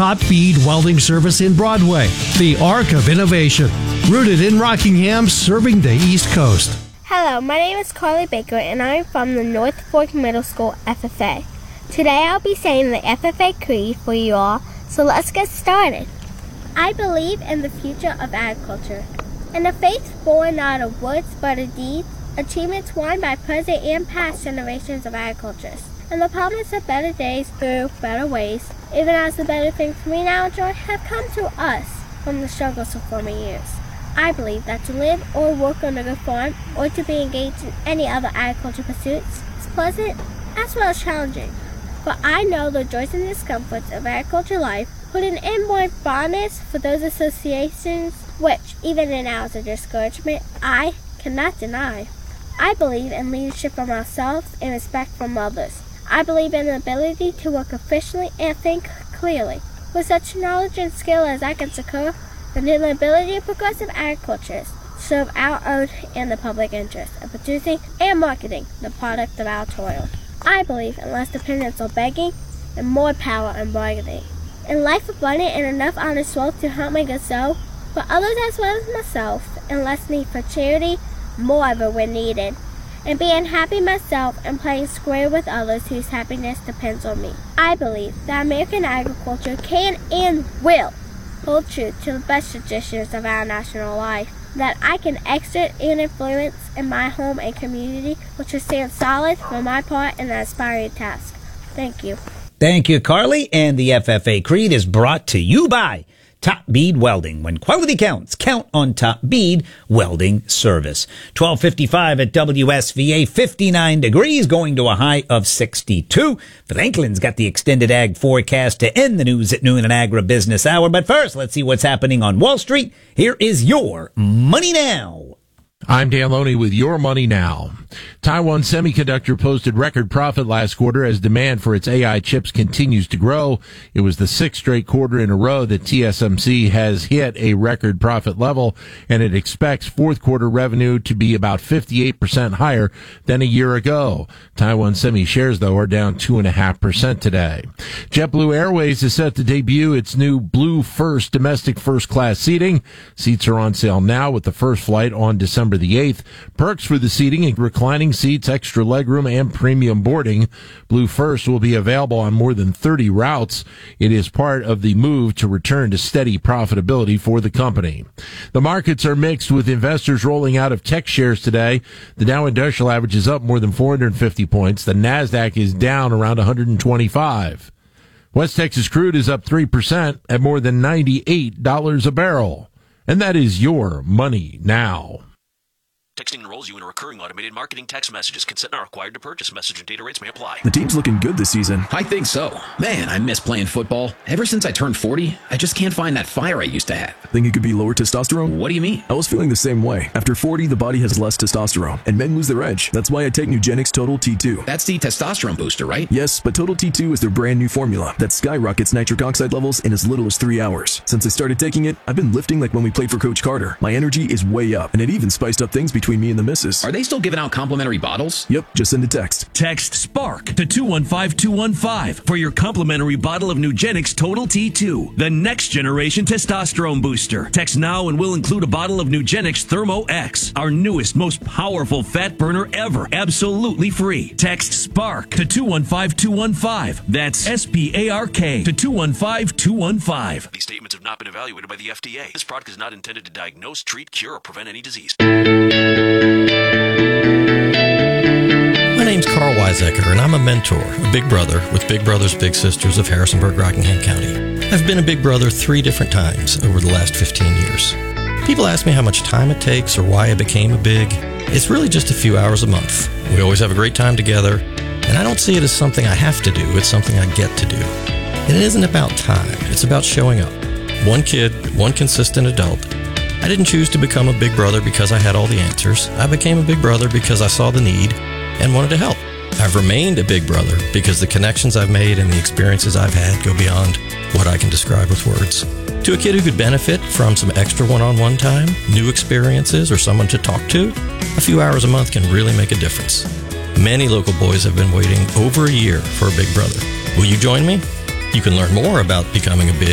Top Bead Welding Service in Broadway, the Arc of Innovation, rooted in Rockingham, serving the East Coast. Hello, my name is Carly Baker, and I'm from the North Fork Middle School FFA. Today I'll be saying the FFA Creed for you all, so let's get started. I believe in the future of agriculture, and a faith born not of words but of deeds, achievements won by present and past generations of agriculturists, and the promise of better days through better ways, even as the better things we now enjoy have come to us from the struggles of former years. I believe that to live or work on a good farm, or to be engaged in any other agriculture pursuits, is pleasant as well as challenging. For I know the joys and discomforts of agriculture life put an inborn fondness for those associations which, even in hours of discouragement, I cannot deny. I believe in leadership from ourselves and respect from others. I believe in the ability to work efficiently and think clearly. With such knowledge and skill as I can secure, and in the ability of progressive agriculturists to serve our own and the public interest of producing and marketing the product of our toil. I believe in less dependence on begging and more power on bargaining. In life abundant and enough honest wealth to help make us so, for others as well as myself, and less need for charity, more of it when needed, and being happy myself and playing square with others whose happiness depends on me. I believe that American agriculture can and will hold true to the best traditions of our national life, that I can exert and influence in my home and community, which will stand solid for my part in the aspiring task. Thank you. Thank you, Carly. And the FFA Creed is brought to you by Top Bead Welding. When quality counts, count on Top Bead Welding Service. 12:55 at WSVA, 59 degrees, going to a high of 62. Franklin's got the extended ag forecast to end the news at noon and agribusiness hour. But first, let's see what's happening on Wall Street. Here is your Money Now. I'm Dan Loney with Your Money Now. Taiwan Semiconductor posted record profit last quarter as demand for its AI chips continues to grow. It was the sixth straight quarter in a row that TSMC has hit a record profit level, and it expects fourth quarter revenue to be about 58% higher than a year ago. Taiwan Semi shares, though, are down 2.5% today. JetBlue Airways is set to debut its new Blue First domestic first-class seating. Seats are on sale now with the first flight on December the 8th. Perks for the seating include reclining seats, extra legroom, and premium boarding. Blue First will be available on more than 30 routes. It is part of the move to return to steady profitability for the company. The markets are mixed, with investors rolling out of tech shares today. The Dow Industrial Average is up more than 450 points. The NASDAQ is down around 125. West Texas crude is up 3% at more than $98 a barrel. And that is Your Money Now. Texting enrolls you in a recurring automated marketing text messages. Consent not required to purchase. Message and data rates may apply. The team's looking good this season. I think so. Man, I miss playing football. Ever since I turned 40, I just can't find that fire I used to have. Think it could be lower testosterone? What do you mean? I was feeling the same way. After 40, the body has less testosterone, and men lose their edge. That's why I take Nugenix Total T2. That's the testosterone booster, right? Yes, but Total T2 is their brand new formula that skyrockets nitric oxide levels in as little as 3 hours. Since I started taking it, I've been lifting like when we played for Coach Carter. My energy is way up, and it even spiced up things between me and the missus. Are they still giving out complimentary bottles? Yep, just send a text. Text SPARK to 215-215 for your complimentary bottle of Nugenix Total T2, the next generation testosterone booster. Text now and we'll include a bottle of Nugenix Thermo X, our newest, most powerful fat burner ever, absolutely free. Text SPARK to 215-215. That's SPARK to 215-215. These statements have not been evaluated by the FDA. This product is not intended to diagnose, treat, cure, or prevent any disease. My name's Carl Weisecker, and I'm a mentor, a big brother with Big Brothers Big Sisters of Harrisonburg, Rockingham County. I've been a big brother 3 different times over the last 15 years. People ask me how much time it takes or why I became a big. It's really just a few hours a month. We always have a great time together, and I don't see it as something I have to do, it's something I get to do. And it isn't about time, it's about showing up. One kid, one consistent adult. I didn't choose to become a big brother because I had all the answers. I became a big brother because I saw the need and wanted to help. I've remained a big brother because the connections I've made and the experiences I've had go beyond what I can describe with words. To a kid who could benefit from some extra one-on-one time, new experiences, or someone to talk to, a few hours a month can really make a difference. Many local boys have been waiting over a year for a big brother. Will you join me? You can learn more about becoming a big